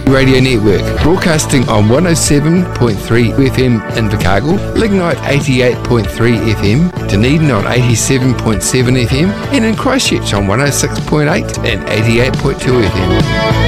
Radio Network, broadcasting on 107.3 FM in Invercargill, Lignite 88.3 FM, Dunedin on 87.7 FM, and in Christchurch on 106.8 and 88.2 FM.